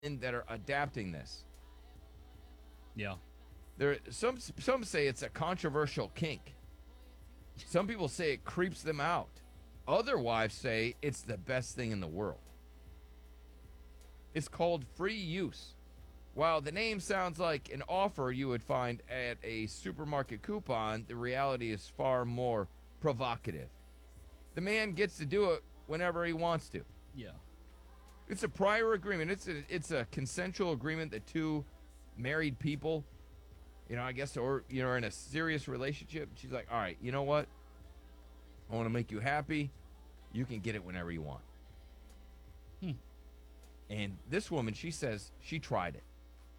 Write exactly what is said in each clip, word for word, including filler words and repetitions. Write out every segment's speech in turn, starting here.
that are adapting this. Yeah. There, some some say it's a controversial kink. Some people say it creeps them out. Other wives say it's the best thing in the world. It's called free use. While the name sounds like an offer you would find at a supermarket coupon, the reality is far more provocative. The man gets to do it whenever he wants to. Yeah. It's a prior agreement. It's a it's a consensual agreement that two married people, you know, I guess, or you know, are in a serious relationship. She's like, all right, you know what? I want to make you happy. You can get it whenever you want. Hmm. And this woman, she says she tried it.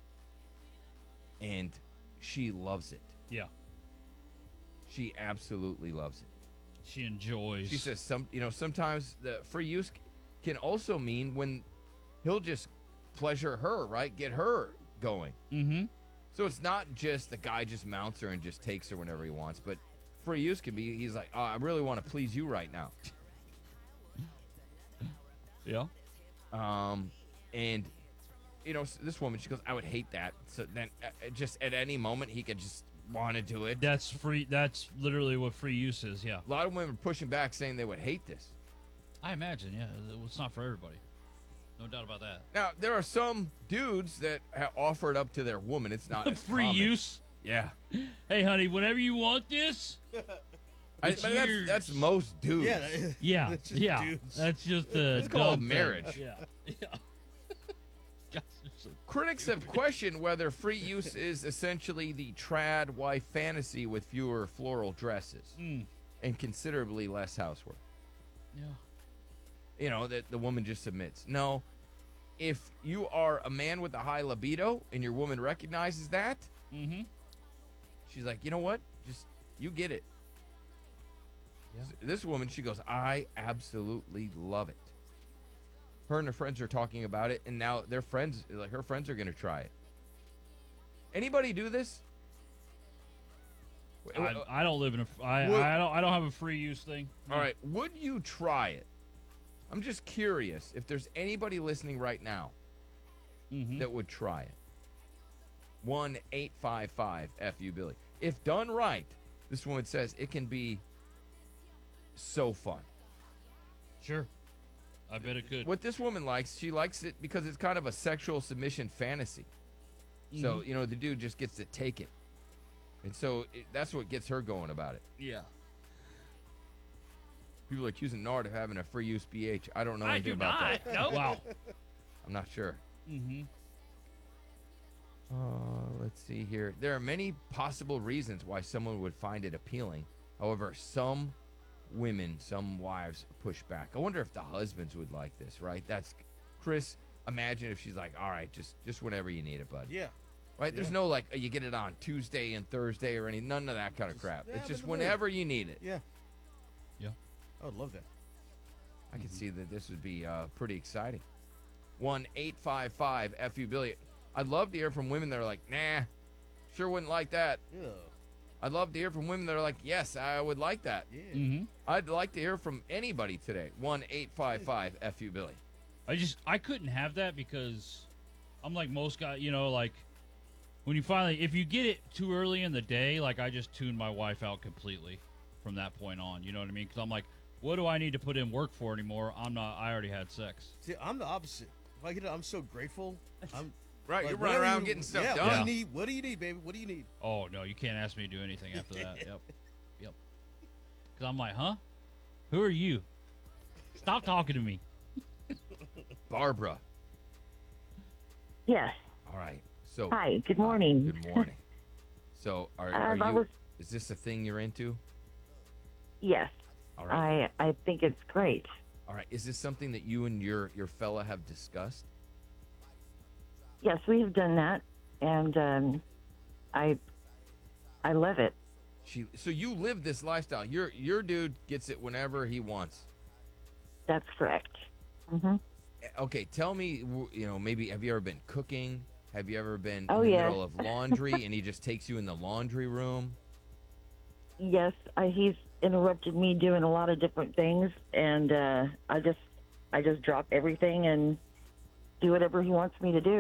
And she loves it. Yeah. She absolutely loves it. She enjoys. She says some, you know, sometimes the free use can also mean when he'll just pleasure her, right? Get her going. Mm-hmm. So it's not just the guy just mounts her and just takes her whenever he wants, but free use can be, he's like, oh, I really want to please you right now. Yeah. Um, and, you know, this woman, she goes, I would hate that. So then uh, just at any moment, he could just want to do it. That's free. That's literally what free use is. Yeah. A lot of women are pushing back saying they would hate this. I imagine. Yeah. It's not for everybody. No doubt about that. Now, there are some dudes that ha- offer it up to their woman. It's not as free common. use. Yeah. Hey, honey, whenever you want this. I, It's but that's, yours. that's most dudes. Yeah, that- Yeah. that's just Yeah. dudes. That's just a. It's called dumb thing. marriage. Yeah. Yeah. Guys are so- Critics have questioned whether free use is essentially the trad wife fantasy with fewer floral dresses Mm. and considerably less housework. Yeah. You know, that the woman just submits. No, if you are a man with a high libido and your woman recognizes that, Mm-hmm. she's like, you know what? Just, you get it. Yeah. So this woman, she goes, I absolutely love it. Her and her friends are talking about it, and now their friends, like her friends, are going to try it. Anybody do this? I, I don't live in a. I, Would- I don't. I don't have a free use thing. All right, would you try it? I'm just curious if there's anybody listening right now Mm-hmm. that would try it. one eight five five F U Billy. If done right, this woman says it can be so fun. Sure. I bet it could. What this woman likes, she likes it because it's kind of a sexual submission fantasy. So, Mhm. you know, the dude just gets to take it. And so it, that's what gets her going about it. Yeah. People are accusing Nard of having a free use B H. I don't know I anything do about not. that. No. Wow. I'm not sure. Mm-hmm. Uh, let's see here. There are many possible reasons why someone would find it appealing. However, some women, some wives push back. I wonder if the husbands would like this, right? That's Chris. Imagine if she's like, all right, just just whenever you need it, bud. Yeah. Right? There's Yeah. no like, uh, you get it on Tuesday and Thursday or any, none of that kind of Just crap. have It's it just delivered. whenever you need it. Yeah. Yeah. I would love that. I can see that this would be uh, pretty exciting. one eight five five F U Billy. I'd love to hear from women that are like, nah, sure wouldn't like that. Yeah. I'd love to hear from women that are like, yes, I would like that. Yeah. Mm-hmm. I'd like to hear from anybody today. one eight five five F U Billy. I just I couldn't have that because I'm like most guys, you know, like when you finally if you get it too early in the day, like I just tune my wife out completely from that point on. You know what I mean? Because I'm like, what do I need to put in work for anymore? I'm not. I already had sex. See, I'm the opposite. If I get it, I'm so grateful. I'm Right, like, you're running whatever around you- getting stuff yeah, done. What do Yeah. you need? What do you need, baby? What do you need? Oh no, you can't ask me to do anything after that. Yep, yep. Because I'm like, huh? Who are you? Stop talking to me. Barbara. Yes. All right. So Hi. Good morning. good morning. So are, are Um, I you was- is this a thing you're into? Yes. All right. I I think it's great. All right. Is this something that you and your your fella have discussed? Yes, we've done that, and um, I I love it. She so you live this lifestyle. Your your dude gets it whenever he wants. That's correct. hmm Okay, tell me, w- you know, maybe have you ever been cooking? Have you ever been Oh, in the yes. middle of laundry and he just takes you in the laundry room? Yes, I, he's interrupted me doing a lot of different things, and uh, I just I just drop everything and do whatever he wants me to do.